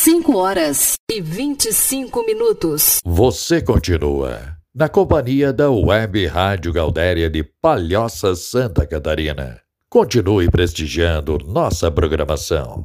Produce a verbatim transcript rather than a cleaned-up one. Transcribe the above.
cinco horas e vinte e cinco minutos. Você continua na companhia da Web Rádio Gaudéria de Palhoça, Santa Catarina. Continue prestigiando nossa programação.